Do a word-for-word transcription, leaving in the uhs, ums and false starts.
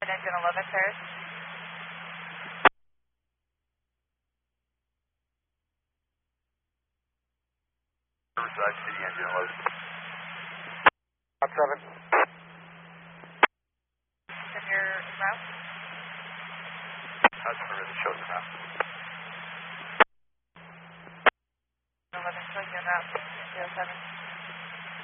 Engine eleven pairs. Riverside City Engine eleven. Hot seven. Send your route. Customer really shows it now. eleven, shows your route. zero seven.